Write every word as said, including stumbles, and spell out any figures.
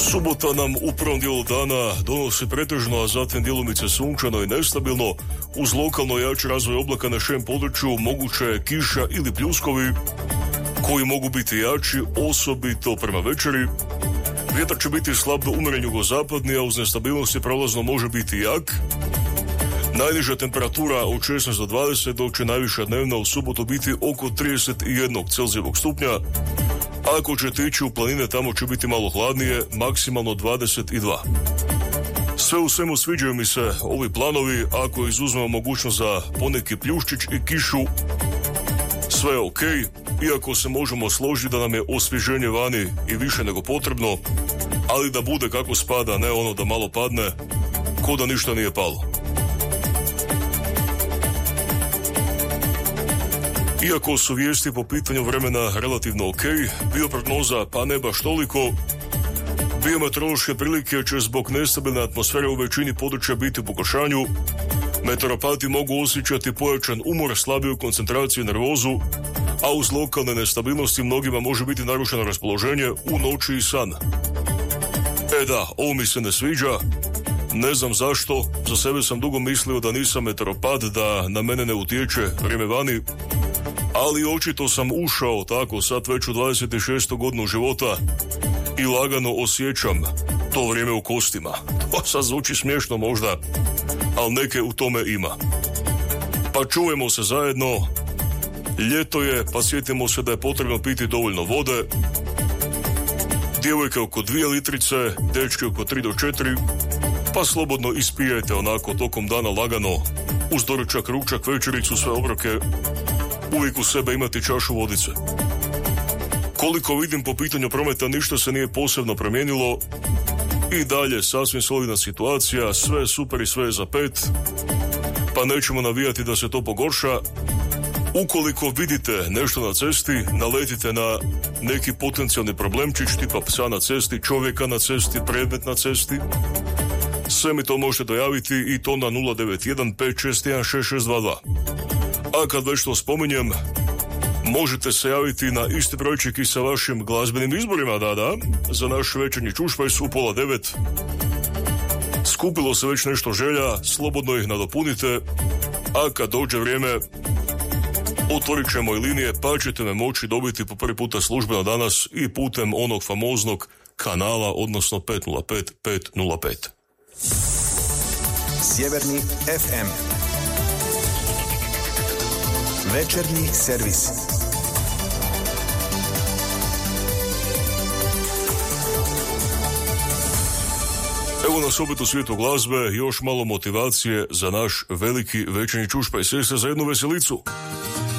Subota nam u prvom dijelu dana donosi pretežno, a zatim djelomice sunčano i nestabilno. Uz lokalno jači razvoj oblaka na širem području moguće je kiša ili pljuskovi koji mogu biti jači, osobito prema večeri. Vjetar će biti slab do umjeren jugozapadni, a uz nestabilnosti prolazno može biti jak. Najniža temperatura od šesnaest do dvadeset, dok će najviša dnevna u subotu biti oko trideset jedan Celzijevog stupnja. Ako ćete ići u planine, tamo će biti malo hladnije, maksimalno dvadeset dva. Sve u svemu sviđaju mi se ovi planovi, ako izuzmemo mogućnost za poneki pljuščić i kišu, sve je ok, iako se možemo složiti da nam je osvježenje vani i više nego potrebno, ali da bude kako spada, ne ono da malo padne, ko da ništa nije palo. Iako su vijesti po pitanju vremena relativno ok, bioprognoza pa ne baš toliko, biometeorološke prilike će zbog nestabilne atmosfere u većini područja biti u pogoršanju. Meteoropati mogu osjećati pojačan umor, slabiju koncentraciju i nervozu, a uz lokalne nestabilnosti mnogima može biti narušeno raspoloženje u noći i san. E da, ovo mi se ne sviđa, ne znam zašto, za sebe sam dugo mislio da nisam meteoropat, da na mene ne utječe vrijeme vani, ali očito sam ušao tako sad već u dvadeset šestu godinu života i lagano osjećam to vrijeme u kostima. To sad zvuči smiješno možda, ali neke u tome ima. Pa čujemo se zajedno, ljeto je, pa sjetimo se da je potrebno piti dovoljno vode, djevojke oko dvije litrice, dečki oko tri do četiri, pa slobodno ispijajte onako tokom dana lagano, uz doručak, ručak, večericu, sve obroke, uvijek u sebe imati čašu vodice. Koliko vidim po pitanju prometa, ništa se nije posebno promijenilo i dalje sasvim solidna situacija, sve je super i sve je za pet, pa nećemo navijati da se to pogorša. Ukoliko vidite nešto na cesti, naletite na neki potencijalni problemčić, tipa psa na cesti, čovjeka na cesti, predmet na cesti, sve mi to možete dojaviti i to na nula devet jedan pet šest jedan šest šest dva dva. A kad već to spominjem, možete se javiti na isti brojček i sa vašim glazbenim izborima, da, da, za naš večernji čušpajs u pola devet. Skupilo se već nešto želja, slobodno ih nadopunite, a kad dođe vrijeme, otvorit ćemo i linije, pa ćete me moći dobiti po prvi puta službeno danas i putem onog famoznog kanala, odnosno pet nula pet pet nula pet. Sjeverni ef em. Večernji servis. Evo nas opet u svijetu glazbe, još malo motivacije za naš veliki večernji čušpaj. Sjesti za jednu veselicu.